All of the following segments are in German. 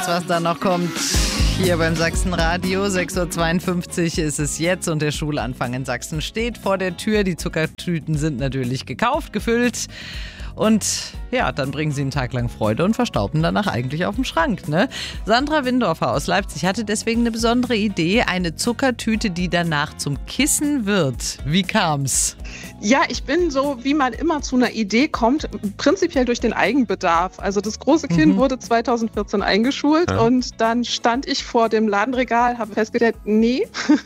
Was da noch kommt, hier beim Sachsenradio, 6.52 Uhr ist es jetzt und der Schulanfang in Sachsen steht vor der Tür. Die Zuckertüten sind natürlich gekauft, gefüllt und ja, dann bringen sie einen Tag lang Freude und verstauben danach eigentlich auf dem Schrank, ne? Sandra Windorfer aus Leipzig hatte deswegen eine besondere Idee, eine Zuckertüte, die danach zum Kissen wird. Wie kam's? Ja, ich bin so, wie man immer zu einer Idee kommt, prinzipiell durch den Eigenbedarf. Also das große Kind wurde 2014 eingeschult und dann stand ich vor dem Ladenregal, habe festgestellt, nee,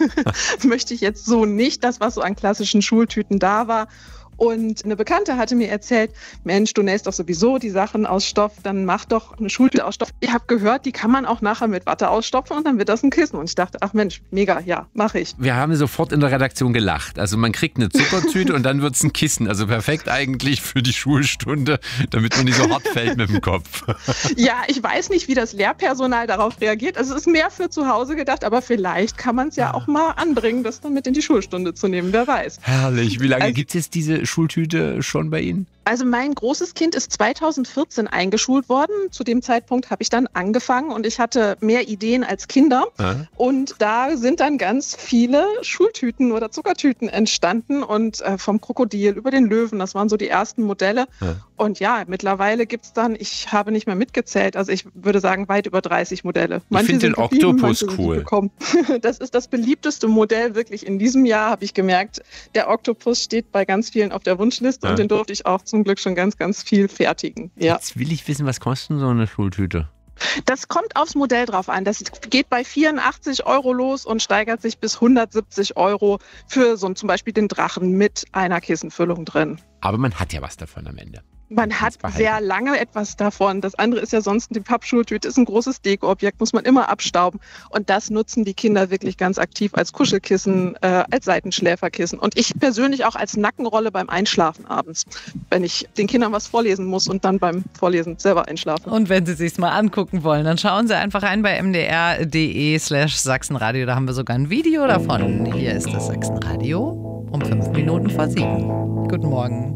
möchte ich jetzt so nicht, das, was so an klassischen Schultüten da war. Und eine Bekannte hatte mir erzählt, Mensch, du nähst doch sowieso die Sachen aus Stoff, dann mach doch eine Schultüte aus Stoff. Ich habe gehört, die kann man auch nachher mit Watte ausstopfen und dann wird das ein Kissen. Und ich dachte, ach Mensch, mega, ja, mache ich. Wir haben sofort in der Redaktion gelacht. Also man kriegt eine Zuckertüte und dann wird es ein Kissen. Also perfekt eigentlich für die Schulstunde, damit man nicht so hart fällt mit dem Kopf. Ja, ich weiß nicht, wie das Lehrpersonal darauf reagiert. Also es ist mehr für zu Hause gedacht, aber vielleicht kann man es ja auch mal anbringen, das dann mit in die Schulstunde zu nehmen, wer weiß. Herrlich. Wie lange gibt es jetzt diese Schultüte schon bei Ihnen? Also mein großes Kind ist 2014 eingeschult worden. Zu dem Zeitpunkt habe ich dann angefangen und ich hatte mehr Ideen als Kinder. Und da sind dann ganz viele Schultüten oder Zuckertüten entstanden und vom Krokodil über den Löwen, das waren so die ersten Modelle. Und ja, mittlerweile gibt es dann, ich habe nicht mehr mitgezählt, also ich würde sagen weit über 30 Modelle. Ich finde den Oktopus cool. Das ist das beliebteste Modell wirklich in diesem Jahr, habe ich gemerkt. Der Oktopus steht bei ganz vielen auf der Wunschliste und den durfte ich auch zum Glück schon ganz, ganz viel fertigen. Ja. Jetzt will ich wissen, was kostet so eine Schultüte? Das kommt aufs Modell drauf an. Das geht bei 84 € los und steigert sich bis 170 € für so zum Beispiel den Drachen mit einer Kissenfüllung drin. Aber man hat ja was davon am Ende. Man hat sehr lange etwas davon. Das andere ist ja sonst die Pappschultüte, ist ein großes Dekoobjekt, muss man immer abstauben. Und das nutzen die Kinder wirklich ganz aktiv als Kuschelkissen, als Seitenschläferkissen. Und ich persönlich auch als Nackenrolle beim Einschlafen abends, wenn ich den Kindern was vorlesen muss und dann beim Vorlesen selber einschlafen. Und wenn Sie es sich mal angucken wollen, dann schauen Sie einfach rein bei mdr.de/Sachsenradio. Da haben wir sogar ein Video davon. Hier ist das Sachsenradio um 5 Minuten vor 7. Guten Morgen.